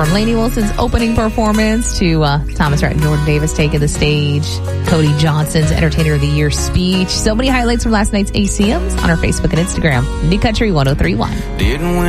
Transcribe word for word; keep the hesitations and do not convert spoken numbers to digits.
From Lainey Wilson's opening performance to uh, Thomas Rhett and Jordan Davis taking the stage, Cody Johnson's Entertainer of the Year speech. So many highlights from last night's A C Ms on our Facebook and Instagram. New Country one oh three point one. Didn't win.